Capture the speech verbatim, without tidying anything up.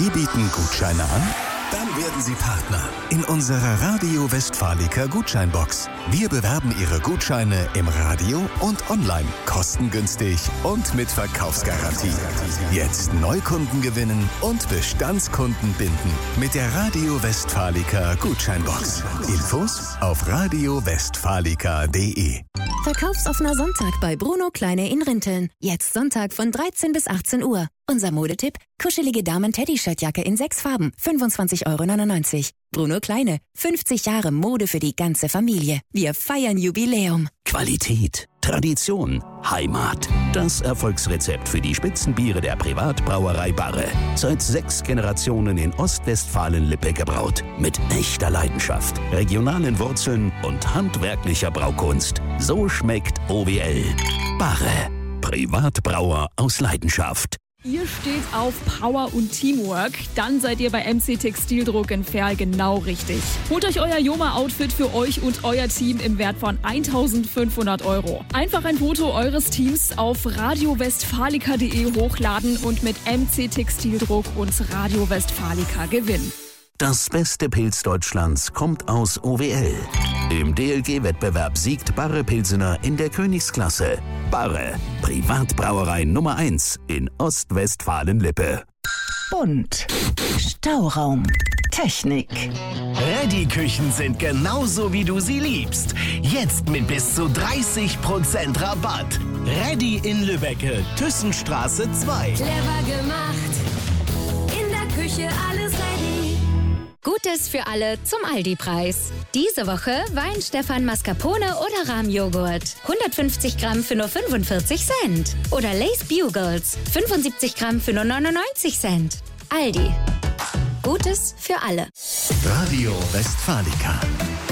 Sie bieten Gutscheine an? Dann werden Sie Partner in unserer Radio Westfalica Gutscheinbox. Wir bewerben Ihre Gutscheine im Radio und online, kostengünstig und mit Verkaufsgarantie. Jetzt Neukunden gewinnen und Bestandskunden binden mit der Radio Westfalica Gutscheinbox. Infos auf radio westfalica punkt de. Verkaufsoffener Sonntag bei Bruno Kleine in Rinteln. Jetzt Sonntag von dreizehn bis achtzehn Uhr. Unser Modetipp: kuschelige Damen-Teddy-Shirtjacke in sechs Farben, fünfundzwanzig Euro neunundneunzig. Bruno Kleine, fünfzig Jahre Mode für die ganze Familie. Wir feiern Jubiläum. Qualität, Tradition, Heimat. Das Erfolgsrezept für die Spitzenbiere der Privatbrauerei Barre. Seit sechs Generationen in Ostwestfalen-Lippe gebraut. Mit echter Leidenschaft, regionalen Wurzeln und handwerklicher Braukunst. So schmeckt O W L. Barre. Privatbrauer aus Leidenschaft. Ihr steht auf Power und Teamwork, dann seid ihr bei M C Textildruck in Verl genau richtig. Holt euch euer Joma-Outfit für euch und euer Team im Wert von eintausendfünfhundert Euro. Einfach ein Foto eures Teams auf radio westfalica punkt de hochladen und mit M C Textildruck und Radio Westfalica gewinnen. Das beste Pilz Deutschlands kommt aus O W L. Im D L G-Wettbewerb siegt Barre Pilsener in der Königsklasse. Barre, Privatbrauerei Nummer eins in Ostwestfalen-Lippe. Bunt, Stauraum, Technik. Reddy-Küchen sind genauso, wie du sie liebst. Jetzt mit bis zu dreißig Prozent Rabatt. Reddy in Lübbecke, Thyssenstraße zwei. Clever gemacht, in der Küche alles ready. Gutes für alle zum Aldi-Preis. Diese Woche Wein Stefan Mascarpone oder Rahmjoghurt. hundertfünfzig Gramm für nur fünfundvierzig Cent. Oder Lay's Bugles. fünfundsiebzig Gramm für nur neunundneunzig Cent. Aldi. Gutes für alle. Radio Westfalica.